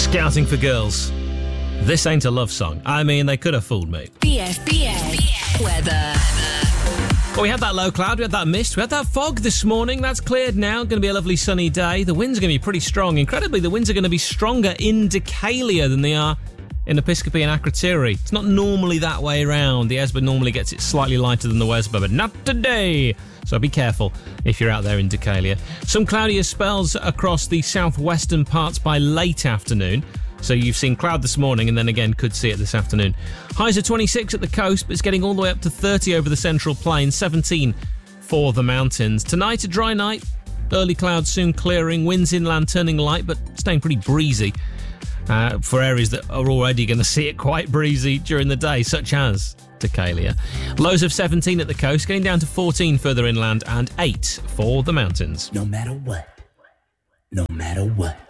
Scouting for girls. This ain't a love song. I mean, they could have fooled me. BFBA weather. Well, we had that low cloud, we had that mist, we had that fog this morning. That's cleared now. Going to be a lovely sunny day. The winds are going to be pretty strong. Incredibly, the winds are going to be stronger in Decalia than they are in Episcopi and Akrotiri. It's not normally that way around. The Esba normally gets it slightly lighter than the Wesba, but not today. So be careful if you're out there in Decalia. Some cloudier spells across the southwestern parts by late afternoon. So you've seen cloud this morning and then again could see it this afternoon. Highs are 26 at the coast, but it's getting all the way up to 30 over the central plain, 17 for the mountains. Tonight, a dry night. Early clouds soon clearing, winds inland turning light, but staying pretty breezy for areas that are already going to see it quite breezy during the day, such as Decalia. Lows of 17 at the coast, getting down to 14 further inland and 8 for the mountains. No matter what.